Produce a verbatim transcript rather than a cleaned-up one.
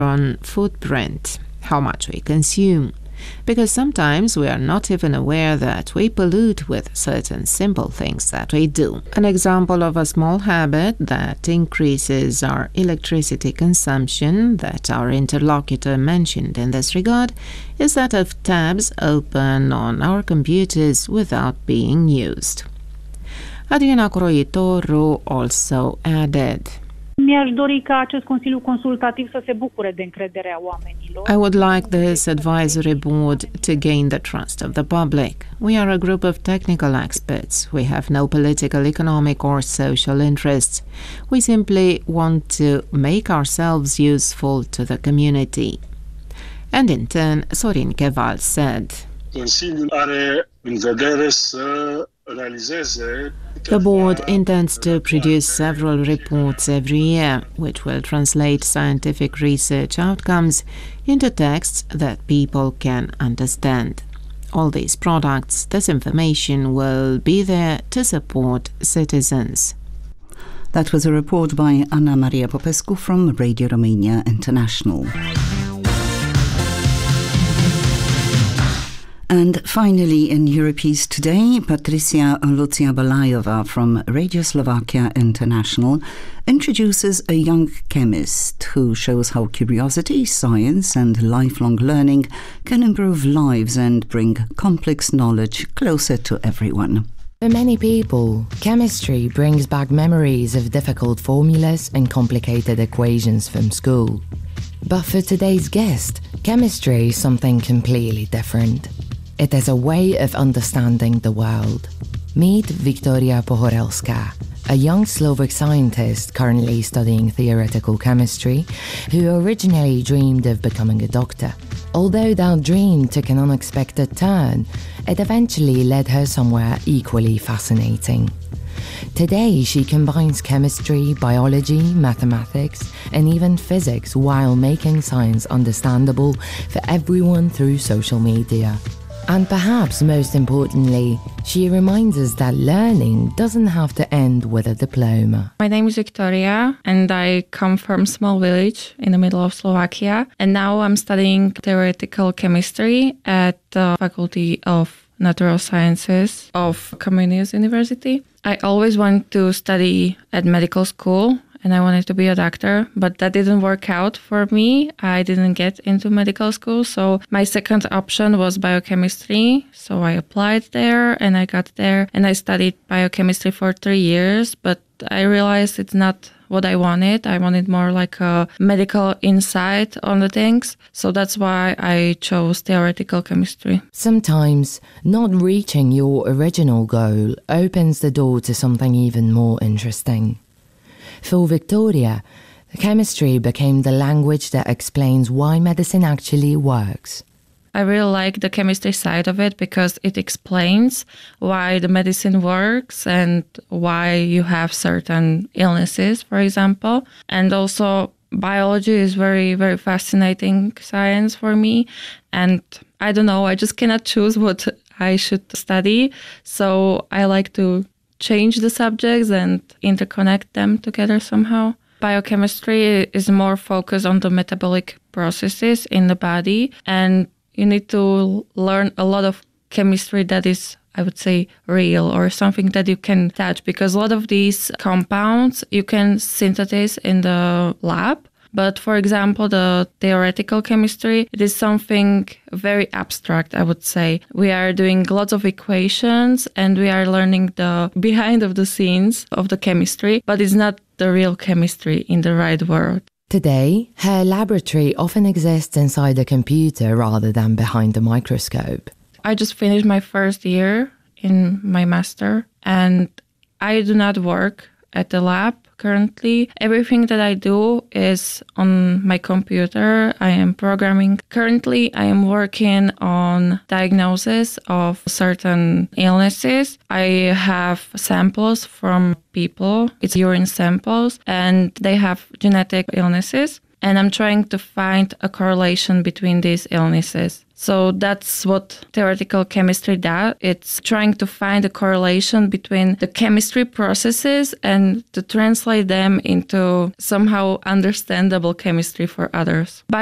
on footprint, how much we consume, because sometimes we are not even aware that we pollute with certain simple things that we do. An example of a small habit that increases our electricity consumption that our interlocutor mentioned in this regard is that of tabs open on our computers without being used. Adriana Croitoru also added, Mi-aș dori ca acest Consiliu Consultativ să se bucure de încrederea oamenilor. I would like this advisory board to gain the trust of the public. We are a group of technical experts. We have no political, economic or social interests. We simply want to make ourselves useful to the community. And in turn, Sorin Cheval said, Consiliul are în vedere să realizeze the board intends to produce several reports every year, which will translate scientific research outcomes into texts that people can understand. All these products, this information will be there to support citizens. That was a report by Anna Maria Popescu from Radio Romania International. And finally, in Europe's Today, Patricia Lucia Balayova from Radio Slovakia International introduces a young chemist who shows how curiosity, science and lifelong learning can improve lives and bring complex knowledge closer to everyone. For many people, chemistry brings back memories of difficult formulas and complicated equations from school. But for today's guest, chemistry is something completely different. It is a way of understanding the world. Meet Victoria Pohorelska, a young Slovak scientist currently studying theoretical chemistry, who originally dreamed of becoming a doctor. Although that dream took an unexpected turn, it eventually led her somewhere equally fascinating. Today, she combines chemistry, biology, mathematics, and even physics while making science understandable for everyone through social media. And perhaps most importantly, she reminds us that learning doesn't have to end with a diploma. My name is Victoria and I come from a small village in the middle of Slovakia. And now I'm studying theoretical chemistry at the Faculty of Natural Sciences of Comenius University. I always wanted to study at medical school and I wanted to be a doctor, but that didn't work out for me. I didn't get into medical school, so my second option was biochemistry. So I applied there and I got there and I studied biochemistry for three years, but I realized it's not what I wanted. I wanted more like a medical insight on the things. So that's why I chose theoretical chemistry. Sometimes not reaching your original goal opens the door to something even more interesting. For Victoria, chemistry became the language that explains why medicine actually works. I really like the chemistry side of it because it explains why the medicine works and why you have certain illnesses, for example. And also biology is very, very fascinating science for me. And I don't know, I just cannot choose what I should study. So I like to change the subjects and interconnect them together somehow. Biochemistry is more focused on the metabolic processes in the body, and you need to learn a lot of chemistry that is, I would say, real or something that you can touch, because a lot of these compounds you can synthesize in the lab. But for example, the theoretical chemistry, it is something very abstract, I would say. We are doing lots of equations and we are learning the behind of the scenes of the chemistry, but it's not the real chemistry in the right word. Today, her laboratory often exists inside a computer rather than behind the microscope. I just finished my first year in my master and I do not work at the lab currently. Everything that I do is on my computer. I am programming. Currently, I am working on diagnosis of certain illnesses. I have samples from people. It's urine samples and they have genetic illnesses. and I'm trying to find a correlation between these illnesses. So that's what theoretical chemistry does. It's trying to find a correlation between the chemistry processes and to translate them into somehow understandable chemistry for others.